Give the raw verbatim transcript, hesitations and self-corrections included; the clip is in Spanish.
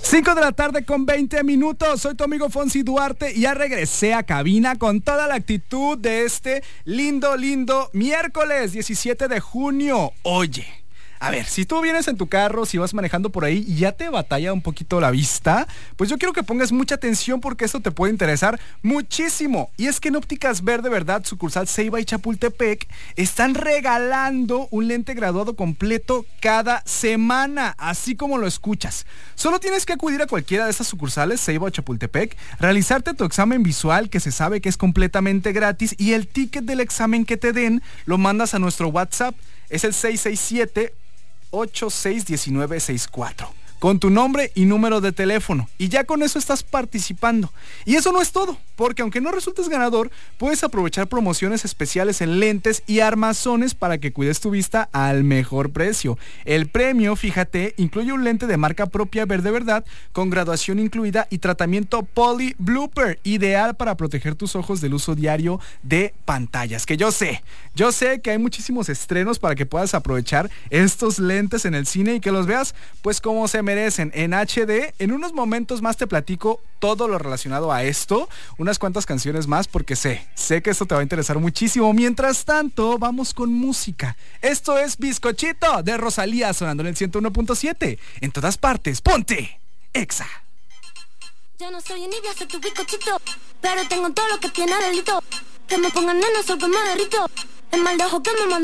cinco de la tarde con veinte minutos. Soy tu amigo Fonsi Duarte y ya regresé a cabina con toda la actitud de este lindo, lindo miércoles diecisiete de junio. Oye, a ver, si tú vienes en tu carro, si vas manejando por ahí y ya te batalla un poquito la vista, pues yo quiero que pongas mucha atención porque esto te puede interesar muchísimo. Y es que en Ópticas Verde Verdad, sucursal Ceiba y Chapultepec, están regalando un lente graduado completo cada semana, así como lo escuchas. Solo tienes que acudir a cualquiera de estas sucursales, Ceiba o Chapultepec, realizarte tu examen visual, que se sabe que es completamente gratis, y el ticket del examen que te den lo mandas a nuestro WhatsApp. Es el seis seis siete, ocho seis uno nueve seis cuatro, con tu nombre y número de teléfono, y ya con eso estás participando. Y eso no es todo, porque aunque no resultes ganador, puedes aprovechar promociones especiales en lentes y armazones para que cuides tu vista al mejor precio. El premio, fíjate, incluye un lente de marca propia Verde Verdad, con graduación incluida y tratamiento Poly Blooper, ideal para proteger tus ojos del uso diario de pantallas. Que yo sé, yo sé que hay muchísimos estrenos para que puedas aprovechar estos lentes en el cine y que los veas pues como se merecen, en H D. En unos momentos más te platico todo lo relacionado a esto, unas cuantas canciones más, porque sé, sé que esto te va a interesar muchísimo. Mientras tanto, vamos con música. Esto es Bizcochito de Rosalía, sonando en el ciento uno punto siete. En todas partes, ponte Exa. Yo no soy envidia, soy tu bizcochito, pero tengo todo lo que tiene delito. Que me pongan nena, soy que me derrito. El mal de ojo que me manda